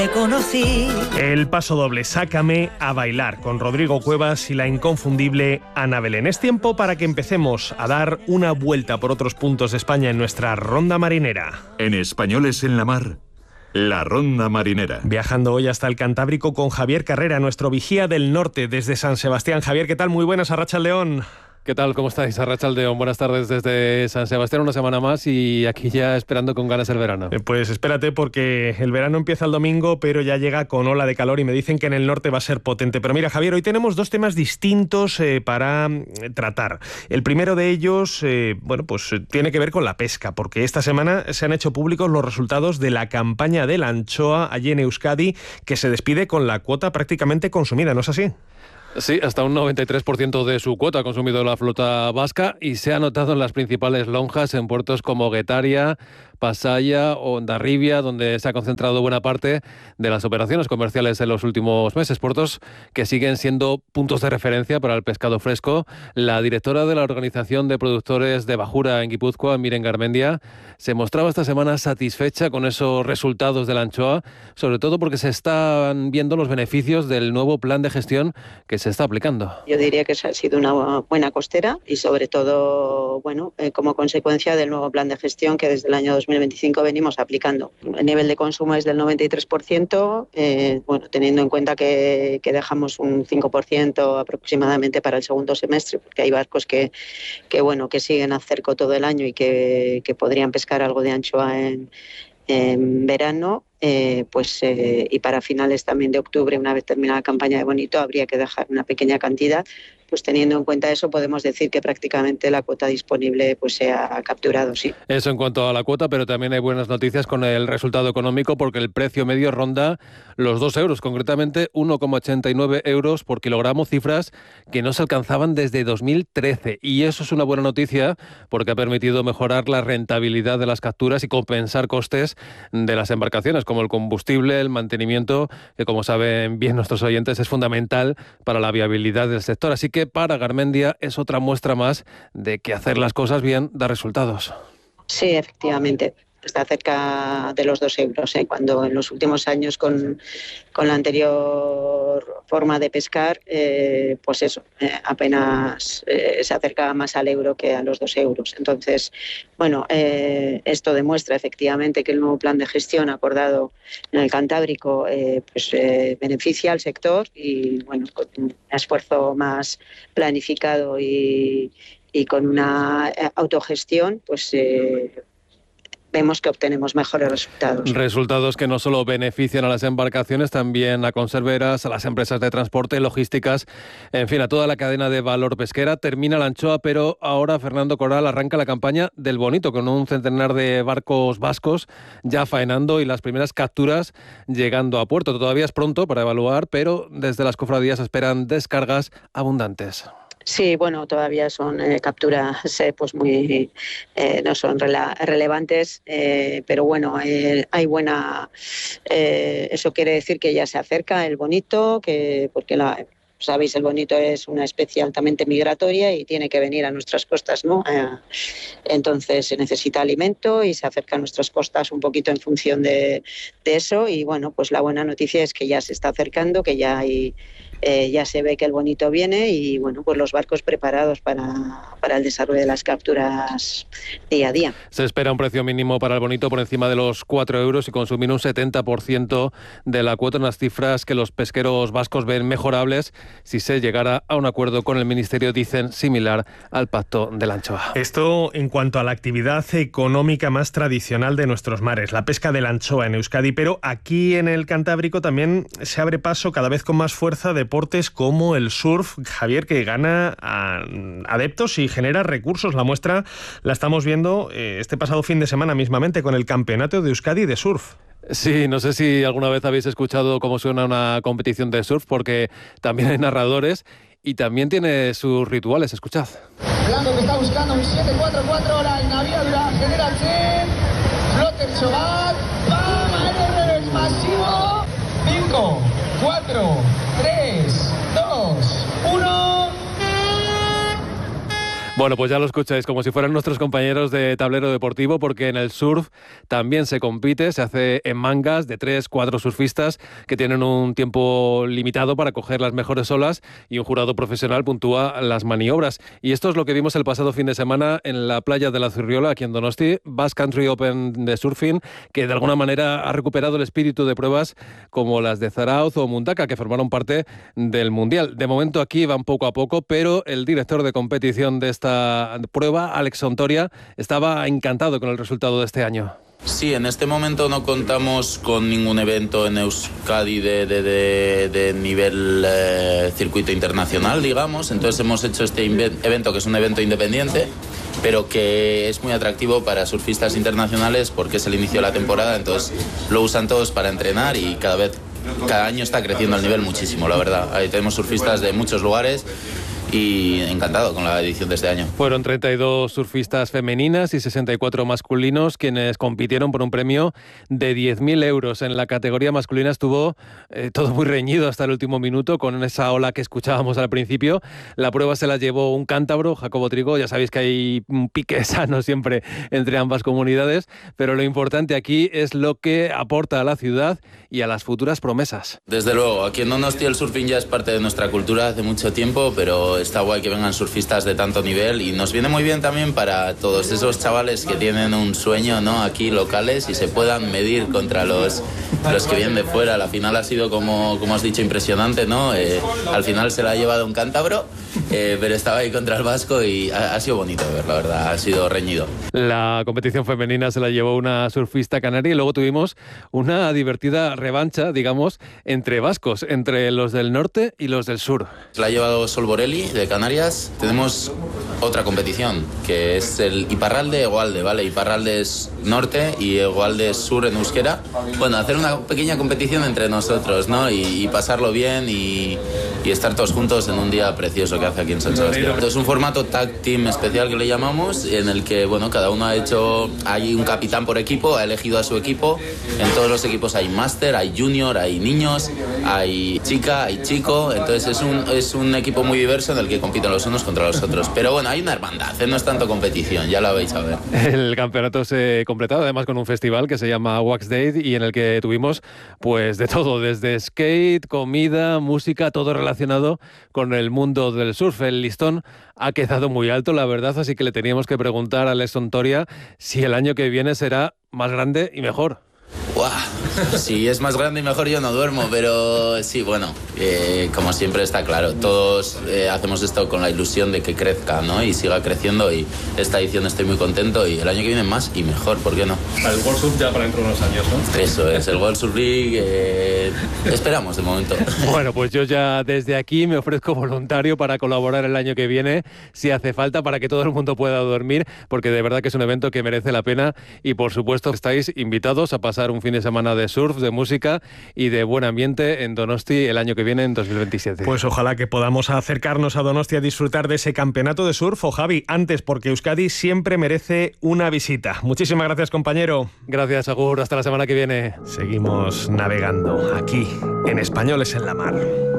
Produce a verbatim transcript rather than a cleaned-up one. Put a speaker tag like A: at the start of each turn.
A: Te conocí.
B: El paso doble, Sácame a bailar, con Rodrigo Cuevas y la inconfundible Ana Belén. Es tiempo para que empecemos a dar una vuelta por otros puntos de España en nuestra ronda marinera.
C: En Españoles en la Mar, la ronda marinera.
B: Viajando hoy hasta el Cantábrico con Javier Carrera, nuestro vigía del norte desde San Sebastián. Javier, ¿qué tal? Muy buenas, arratsaldeon.
D: ¿Qué tal? ¿Cómo estáis? Arratsaldeon, buenas tardes desde San Sebastián, una semana más y aquí ya esperando con ganas el verano.
B: Eh, pues espérate, porque el verano empieza el domingo, pero ya llega con ola de calor y me dicen que en el norte va a ser potente. Pero mira, Javier, hoy tenemos dos temas distintos eh, para eh, tratar. El primero de ellos, eh, bueno, pues eh, tiene que ver con la pesca, porque esta semana se han hecho públicos los resultados de la campaña de la anchoa allí en Euskadi, que se despide con la cuota prácticamente consumida, ¿no es así?
D: Sí, hasta un noventa y tres por ciento de su cuota ha consumido la flota vasca y se ha notado en las principales lonjas en puertos como Guetaria, Pasaia o Hondarribia, donde se ha concentrado buena parte de las operaciones comerciales en los últimos meses. Puertos que siguen siendo puntos de referencia para el pescado fresco. La directora de la Organización de Productores de Bajura en Guipúzcoa, Miren Garmendia, se mostraba esta semana satisfecha con esos resultados de la anchoa, sobre todo porque se están viendo los beneficios del nuevo plan de gestión que se está aplicando.
E: Yo diría que ha sido una buena costera y sobre todo, bueno, eh, como consecuencia del nuevo plan de gestión que desde el año dos mil veinticinco venimos aplicando. El nivel de consumo es del noventa y tres por ciento, eh, bueno, teniendo en cuenta que, que dejamos un cinco por ciento aproximadamente para el segundo semestre, porque hay barcos que, que, bueno, que siguen a cerco todo el año y que, que podrían pescar algo de anchoa en, en verano. Eh, pues eh, y para finales también de octubre, una vez terminada la campaña de bonito, habría que dejar una pequeña cantidad. Pues teniendo en cuenta eso, podemos decir que prácticamente la cuota disponible pues se ha capturado, sí.
D: Eso en cuanto a la cuota, pero también hay buenas noticias con el resultado económico, porque el precio medio ronda los dos euros, concretamente uno coma ochenta y nueve euros por kilogramo, cifras que no se alcanzaban desde dos mil trece. Y eso es una buena noticia porque ha permitido mejorar la rentabilidad de las capturas y compensar costes de las embarcaciones, como el combustible, el mantenimiento, que como saben bien nuestros oyentes es fundamental para la viabilidad del sector. Así que para Garmendia es otra muestra más de que hacer las cosas bien da resultados.
E: Sí, efectivamente. Está cerca de los dos euros, ¿eh? Cuando en los últimos años con, con la anterior forma de pescar, eh, pues eso, eh, apenas eh, se acercaba más al euro que a los dos euros. Entonces, bueno, eh, esto demuestra efectivamente que el nuevo plan de gestión acordado en el Cantábrico eh, pues, eh, beneficia al sector y, bueno, con un esfuerzo más planificado y, y con una autogestión, pues eh, vemos que obtenemos mejores resultados.
D: Resultados que no solo benefician a las embarcaciones, también a conserveras, a las empresas de transporte, logísticas, en fin, a toda la cadena de valor pesquera. Termina la anchoa, pero ahora Fernando Coral arranca la campaña del bonito, con un centenar de barcos vascos ya faenando y las primeras capturas llegando a puerto. Todavía es pronto para evaluar, pero desde las cofradías esperan descargas abundantes.
E: Sí, bueno, todavía son eh, capturas eh, pues muy eh, no son rela- relevantes, eh, pero bueno, eh, hay buena. Eh, eso quiere decir que ya se acerca el bonito, que porque la sabéis, el bonito es una especie altamente migratoria y tiene que venir a nuestras costas, ¿no? Eh, entonces se necesita alimento y se acerca a nuestras costas un poquito en función de, de eso. Y bueno, pues la buena noticia es que ya se está acercando, que ya hay. Eh, ya se ve que el bonito viene y bueno, pues los barcos preparados para, para el desarrollo de las capturas día a día.
D: Se espera un precio mínimo para el bonito por encima de los cuatro euros y consumir un setenta por ciento de la cuota, unas cifras que los pesqueros vascos ven mejorables si se llegara a un acuerdo con el Ministerio, dicen, similar al pacto de la anchoa.
B: Esto en cuanto a la actividad económica más tradicional de nuestros mares, la pesca de la anchoa en Euskadi, pero aquí en el Cantábrico también se abre paso cada vez con más fuerza de deportes como el surf, Javier, que gana a adeptos y genera recursos. La muestra la estamos viendo eh, este pasado fin de semana mismamente con el Campeonato de Euskadi de Surf.
D: Sí, no sé si alguna vez habéis escuchado cómo suena una competición de surf, porque también hay narradores y también tiene sus rituales. Escuchad.
F: Blanco que está buscando un siete cuatro cuatro, orain abiadura generatzen, floter txobat, bam, aerorrez masivo, cinco, cuatro, tres, dos, uno...
D: Bueno, pues ya lo escucháis, como si fueran nuestros compañeros de tablero deportivo, porque en el surf también se compite, se hace en mangas de tres, cuatro surfistas que tienen un tiempo limitado para coger las mejores olas y un jurado profesional puntúa las maniobras. Y esto es lo que vimos el pasado fin de semana en la playa de la Zurriola, aquí en Donosti, Basque Country Open de surfing, que de alguna manera ha recuperado el espíritu de pruebas como las de Zarauz o Mundaka, que formaron parte del Mundial. De momento aquí van poco a poco, pero el director de competición de esta esta prueba, Alex Ontoria, estaba encantado con el resultado de este año.
A: Sí, en este momento no contamos con ningún evento en Euskadi de, de, de, de nivel eh, circuito internacional, digamos. Entonces hemos hecho este evento, que es un evento independiente, pero que es muy atractivo para surfistas internacionales porque es el inicio de la temporada, entonces lo usan todos para entrenar y cada vez, cada año está creciendo el nivel muchísimo, la verdad. Ahí tenemos surfistas de muchos lugares y encantado con la edición de este año.
D: Fueron treinta y dos surfistas femeninas y sesenta y cuatro masculinos quienes compitieron por un premio de diez mil euros. En la categoría masculina estuvo eh, todo muy reñido hasta el último minuto con esa ola que escuchábamos al principio. La prueba se la llevó un cántabro, Jacobo Trigo. Ya sabéis que hay un pique sano siempre entre ambas comunidades, pero lo importante aquí es lo que aporta a la ciudad y a las futuras promesas.
A: Desde luego, aquí en Donosti el surfing ya es parte de nuestra cultura hace mucho tiempo, pero está guay que vengan surfistas de tanto nivel y nos viene muy bien también para todos esos chavales que tienen un sueño, ¿no?, aquí locales y se puedan medir contra los, los que vienen de fuera. La final ha sido, como, como has dicho, impresionante, ¿no? Eh, al final se la ha llevado un cántabro, eh, pero estaba ahí contra el vasco y ha, ha sido bonito ver, la verdad, ha sido reñido.
D: La competición femenina se la llevó una surfista canaria y luego tuvimos una divertida revancha, digamos, entre vascos, entre los del norte y los del sur.
A: Se la ha llevado Sol Borelli, de Canarias. Tenemos otra competición, que es el Iparralde-Hegoalde, ¿vale? Iparralde es norte y Hegoalde es sur en euskera. Bueno, hacer una pequeña competición entre nosotros, ¿no? Y, y pasarlo bien y, y estar todos juntos en un día precioso que hace aquí en San Sebastián. Es un formato tag team especial que le llamamos, en el que, bueno, cada uno ha hecho, hay un capitán por equipo, ha elegido a su equipo. En todos los equipos hay máster, hay junior, hay niños, hay chica, hay chico. Entonces es un, es un equipo muy diverso en el que compiten los unos contra los otros. Pero bueno, hay una hermandad, no es tanto competición, ya la vais a ver.
D: El campeonato se completado además con un festival que se llama Wax Day y en el que tuvimos pues de todo, desde skate, comida, música, todo relacionado con el mundo del surf. El listón ha quedado muy alto, la verdad, así que le teníamos que preguntar a Alex Ontoria si el año que viene será más grande y mejor.
A: ¡Guau! Si es más grande y mejor yo no duermo, pero sí, bueno, eh, como siempre está claro, todos eh, hacemos esto con la ilusión de que crezca, ¿no? Y siga creciendo, y esta edición estoy muy contento y el año que viene más y mejor, ¿por qué no?
D: El World Surf ya para dentro de unos años, ¿no?
A: Eso es, el World Surf League, eh, esperamos de momento.
D: Bueno, pues yo ya desde aquí me ofrezco voluntario para colaborar el año que viene, si hace falta, para que todo el mundo pueda dormir, porque de verdad que es un evento que merece la pena y por supuesto estáis invitados a pasar un fin de semana de surf, de música y de buen ambiente en Donosti el año que viene, en dos mil veintisiete.
B: Pues ojalá que podamos acercarnos a Donosti a disfrutar de ese campeonato de surf, o Javi, antes, porque Euskadi siempre merece una visita. Muchísimas gracias, compañero.
D: Gracias, Agur, hasta la semana que viene.
B: Seguimos navegando aquí en Españoles en la Mar.